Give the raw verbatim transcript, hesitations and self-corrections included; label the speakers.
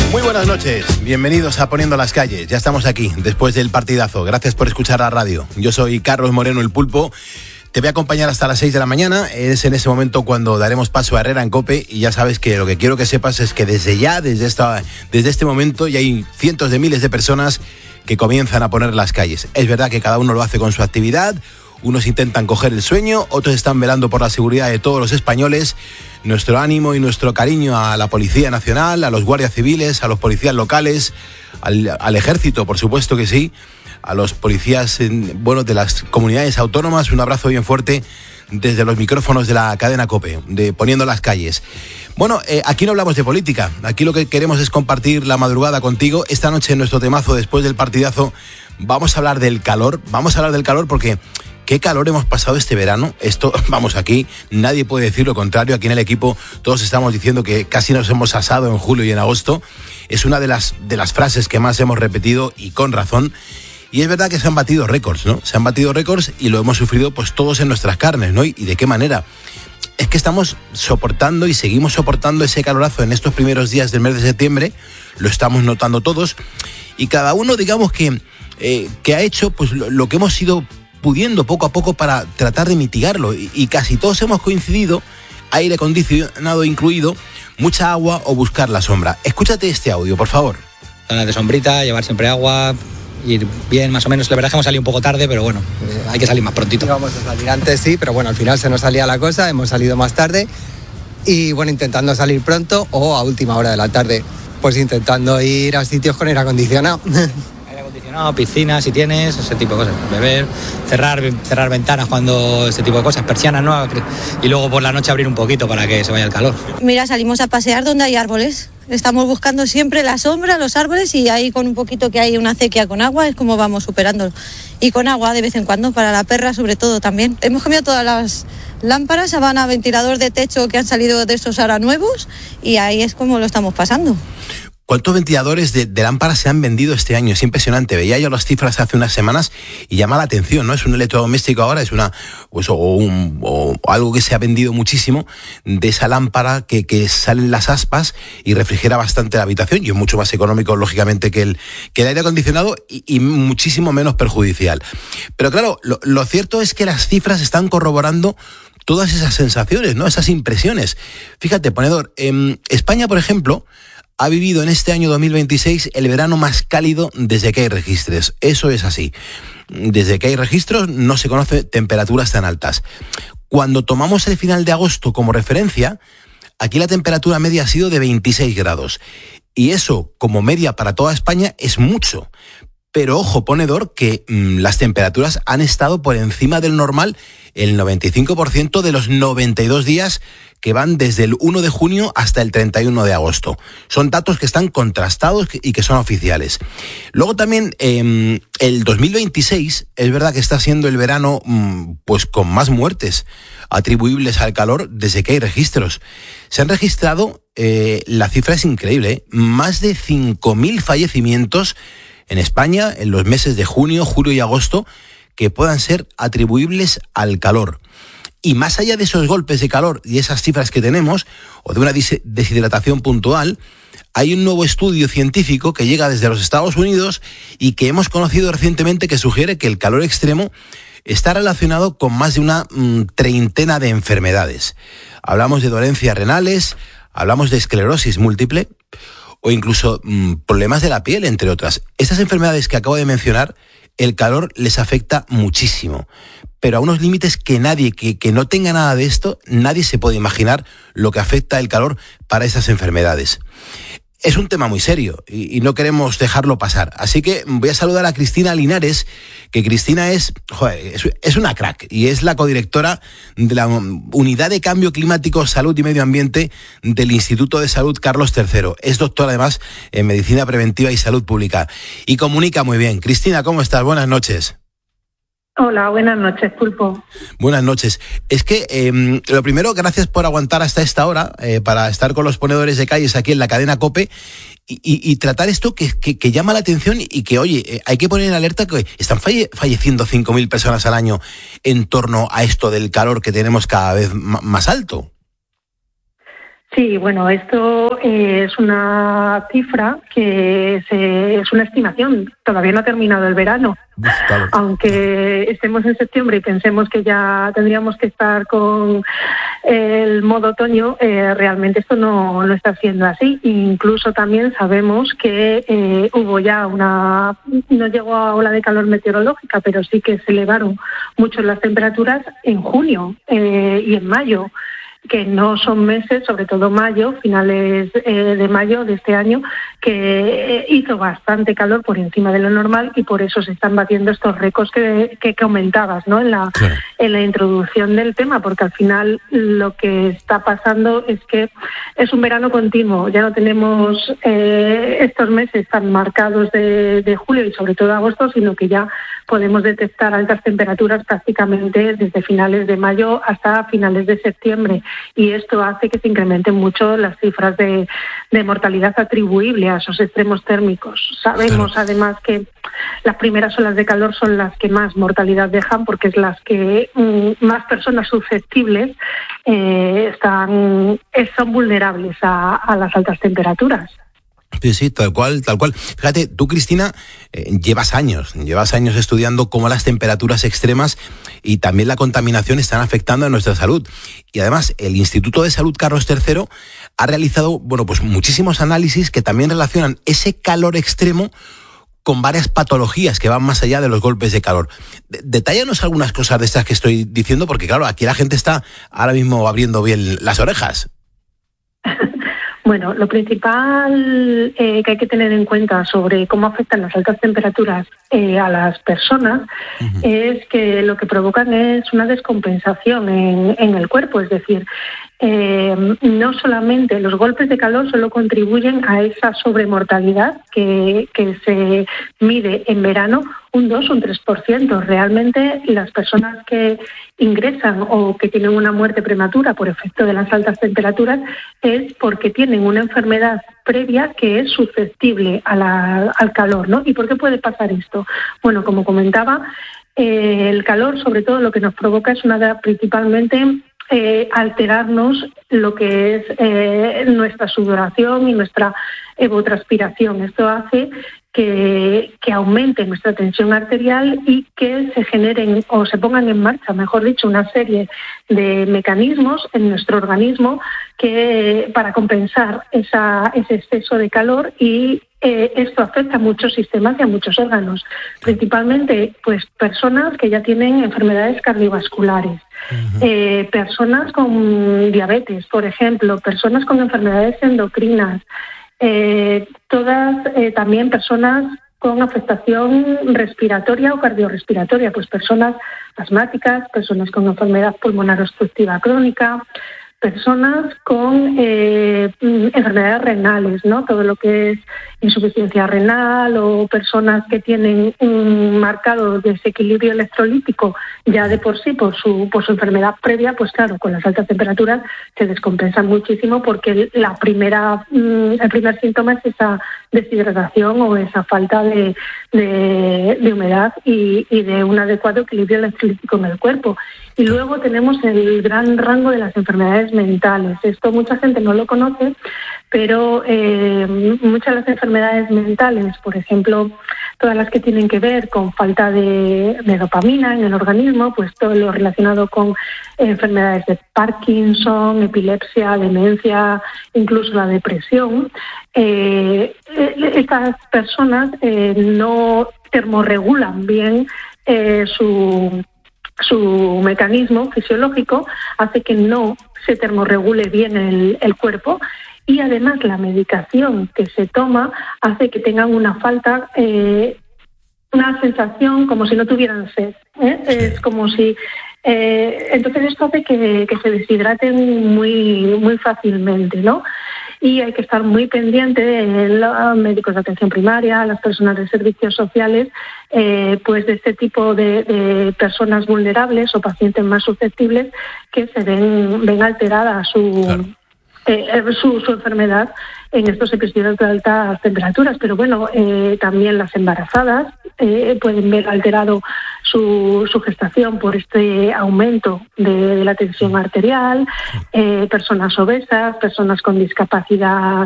Speaker 1: Muy buenas noches, bienvenidos a Poniendo las Calles. Ya estamos aquí, después del partidazo. Gracias por escuchar la radio. Yo soy Carlos Moreno, el Pulpo. Te voy a acompañar hasta las seis de la mañana. Es en ese momento cuando daremos paso a Herrera en COPE. Y ya sabes que lo que quiero que sepas es que desde ya, desde, esta, desde este momento, ya hay cientos de miles de personas que comienzan a poner las calles. Es verdad que cada uno lo hace con su actividad. Unos intentan coger el sueño, otros están velando por la seguridad de todos los españoles. Nuestro ánimo y nuestro cariño a la Policía Nacional, a los guardias civiles, a los policías locales, al, al ejército, por supuesto que sí, a los policías bueno, de las comunidades autónomas. Un abrazo bien fuerte desde los micrófonos de la cadena COPE, de Poniendo las Calles. Bueno, eh, aquí no hablamos de política, aquí lo que queremos es compartir la madrugada contigo. Esta noche en nuestro temazo, después del partidazo, vamos a hablar del calor, vamos a hablar del calor porque... ¿Qué calor hemos pasado este verano? Esto, vamos, aquí nadie puede decir lo contrario. Aquí en el equipo todos estamos diciendo que casi nos hemos asado en julio y en agosto. Es una de las, de las frases que más hemos repetido y con razón. Y es verdad que se han batido récords, ¿no? Se han batido récords y lo hemos sufrido pues todos en nuestras carnes, ¿no? ¿Y de qué manera? Es que estamos soportando y seguimos soportando ese calorazo en estos primeros días del mes de septiembre. Lo estamos notando todos. Y cada uno, digamos que, eh, que ha hecho pues lo, lo que hemos ido pudiendo poco a poco para tratar de mitigarlo, y, y casi todos hemos coincidido, aire acondicionado incluido, mucha agua o buscar la sombra. Escúchate este audio, por favor.
Speaker 2: Zonas de sombrita, llevar siempre agua, ir bien más o menos. La verdad es que hemos salido un poco tarde, pero bueno, eh, hay que salir más prontito.
Speaker 3: Íbamos a salir antes, sí, pero bueno, al final se nos salía la cosa, hemos salido más tarde y bueno, intentando salir pronto o a última hora de la tarde, pues intentando ir a sitios con aire acondicionado.
Speaker 2: No, piscina si tienes, ese tipo de cosas, beber, cerrar, cerrar ventanas cuando ese tipo de cosas, persianas, ¿no? Y luego por la noche abrir un poquito para que se vaya el calor.
Speaker 4: Mira, salimos a pasear donde hay árboles, estamos buscando siempre la sombra, los árboles, y ahí con un poquito que hay una acequia con agua es como vamos superando. Y con agua de vez en cuando, para la perra sobre todo también. Hemos cambiado todas las lámparas, van a ventilador de techo que han salido de esos ahora nuevos, y ahí es como lo estamos pasando.
Speaker 1: ¿Cuántos ventiladores de, de lámparas se han vendido este año? Es impresionante. Veía yo las cifras hace unas semanas y llama la atención, ¿no? Es un electrodoméstico ahora, es una pues, o, un, o algo que se ha vendido muchísimo, de esa lámpara que, que salen las aspas y refrigera bastante la habitación, y es mucho más económico, lógicamente, que el, que el aire acondicionado y, y muchísimo menos perjudicial. Pero claro, lo, lo cierto es que las cifras están corroborando todas esas sensaciones, ¿no? Esas impresiones. Fíjate, ponedor, en España, por ejemplo, ha vivido en este año dos mil veintiséis el verano más cálido desde que hay registros. Eso es así. Desde que hay registros no se conocen temperaturas tan altas. Cuando tomamos el final de agosto como referencia, aquí la temperatura media ha sido de veintiséis grados. Y eso, como media para toda España, es mucho. Pero ojo, ponedor, que mmm, las temperaturas han estado por encima del normal el noventa y cinco por ciento de los noventa y dos días que van desde el uno de junio hasta el treinta y uno de agosto. Son datos que están contrastados y que son oficiales. Luego también eh, el dos mil veintiséis es verdad que está siendo el verano mmm, pues con más muertes atribuibles al calor desde que hay registros. Se han registrado, eh, la cifra es increíble, ¿eh? más de cinco mil fallecimientos en España en los meses de junio, julio y agosto que puedan ser atribuibles al calor. Y más allá de esos golpes de calor y esas cifras que tenemos, o de una deshidratación puntual, hay un nuevo estudio científico que llega desde los Estados Unidos y que hemos conocido recientemente, que sugiere que el calor extremo está relacionado con más de una mmm, treintena de enfermedades. Hablamos de dolencias renales, hablamos de esclerosis múltiple o incluso mmm, problemas de la piel, entre otras. Estas enfermedades que acabo de mencionar, el calor les afecta muchísimo, pero a unos límites que nadie, que, que no tenga nada de esto, nadie se puede imaginar lo que afecta el calor para esas enfermedades. Es un tema muy serio y, y no queremos dejarlo pasar. Así que voy a saludar a Cristina Linares, que Cristina es, joder, es, es una crack y es la codirectora de la Unidad de Cambio Climático, Salud y Medio Ambiente del Instituto de Salud Carlos tercero. Es doctora además en Medicina Preventiva y Salud Pública y comunica muy bien. Cristina, ¿cómo estás? Buenas noches.
Speaker 5: Hola, buenas noches, Pulpo.
Speaker 1: Buenas noches. Es que eh, lo primero, gracias por aguantar hasta esta hora eh, para estar con los ponedores de calles aquí en la cadena COPE y, y, y tratar esto que, que, que llama la atención y que, oye, eh, hay que poner en alerta que están falle, falleciendo cinco mil personas al año en torno a esto del calor que tenemos cada vez m- más alto.
Speaker 5: Sí, bueno, esto eh, es una cifra que se, es una estimación. Todavía no ha terminado el verano.
Speaker 1: Claro.
Speaker 5: Aunque estemos en septiembre y pensemos que ya tendríamos que estar con el modo otoño, eh, realmente esto no, no está siendo así. Incluso también sabemos que eh, hubo ya una, no llegó a ola de calor meteorológica, pero sí que se elevaron mucho las temperaturas en junio eh, y en mayo, que no son meses, sobre todo mayo, finales eh, de mayo de este año, que hizo bastante calor por encima de lo normal y por eso se están batiendo estos récords que, que comentabas, ¿no? En la, claro. en la introducción del tema, porque al final lo que está pasando es que es un verano continuo. Ya no tenemos eh, estos meses tan marcados de, de julio y sobre todo agosto, sino que ya podemos detectar altas temperaturas prácticamente desde finales de mayo hasta finales de septiembre. Y esto hace que se incrementen mucho las cifras de, de mortalidad atribuible a esos extremos térmicos. Sabemos claro. además que las primeras olas de calor son las que más mortalidad dejan, porque es las que mm, más personas susceptibles eh, están, son vulnerables a, a las altas temperaturas.
Speaker 1: Sí, sí, tal cual, tal cual. Fíjate, tú, Cristina, eh, llevas años, llevas años estudiando cómo las temperaturas extremas y también la contaminación están afectando a nuestra salud. Y además, el Instituto de Salud Carlos tercero ha realizado, bueno, pues muchísimos análisis que también relacionan ese calor extremo con varias patologías que van más allá de los golpes de calor. Detállanos algunas cosas de estas que estoy diciendo, porque claro, aquí la gente está ahora mismo abriendo bien las orejas.
Speaker 5: Bueno, lo principal eh, que hay que tener en cuenta sobre cómo afectan las altas temperaturas eh, a las personas uh-huh. es que lo que provocan es una descompensación en, en el cuerpo, es decir, eh, no solamente los golpes de calor solo contribuyen a esa sobremortalidad que, que se mide en verano, un dos o un tres por ciento. Realmente las personas que ingresan o que tienen una muerte prematura por efecto de las altas temperaturas es porque tienen una enfermedad previa que es susceptible a la, al calor, ¿no? ¿Y por qué puede pasar esto? Bueno, como comentaba, eh, el calor sobre todo lo que nos provoca es una principalmente Eh, alterarnos lo que es eh, nuestra sudoración y nuestra evotranspiración. Esto hace que, que aumente nuestra tensión arterial y que se generen o se pongan en marcha, mejor dicho, una serie de mecanismos en nuestro organismo que para compensar esa, ese exceso de calor y Eh, esto afecta a muchos sistemas y a muchos órganos, principalmente pues personas que ya tienen enfermedades cardiovasculares, uh-huh. eh, personas con diabetes, por ejemplo, personas con enfermedades endocrinas, eh, todas eh, también personas con afectación respiratoria o cardiorrespiratoria, pues personas asmáticas, personas con enfermedad pulmonar obstructiva crónica, personas con eh, enfermedades renales, ¿no? Todo lo que es insuficiencia renal o personas que tienen un marcado desequilibrio electrolítico ya de por sí por su por su enfermedad previa, pues claro, con las altas temperaturas se descompensan muchísimo porque la primera el primer síntoma es esa deshidratación o esa falta de, de, de humedad y, y de un adecuado equilibrio electrolítico en el cuerpo. Y luego tenemos el gran rango de las enfermedades mentales. Esto mucha gente no lo conoce, pero eh, muchas de las enfermedades mentales, por ejemplo, todas las que tienen que ver con falta de, de dopamina en el organismo, pues todo lo relacionado con enfermedades de Parkinson, epilepsia, demencia, incluso la depresión, eh, estas personas eh, no termorregulan bien eh, su... su mecanismo fisiológico, hace que no se termorregule bien el, el cuerpo y además la medicación que se toma hace que tengan una falta, eh, una sensación como si no tuvieran sed, ¿eh? Es como si... Eh, entonces esto hace que, que se deshidraten muy, muy fácilmente, ¿no? Y hay que estar muy pendiente de los médicos de atención primaria, las personas de servicios sociales, eh, pues de este tipo de, de personas vulnerables o pacientes más susceptibles que se ven, ven alterada su, claro. eh, su, su enfermedad en estos episodios de altas temperaturas. Pero bueno, eh, también las embarazadas eh, pueden ver alterado su, su gestación por este aumento de, de la tensión arterial, eh, personas obesas, personas con discapacidad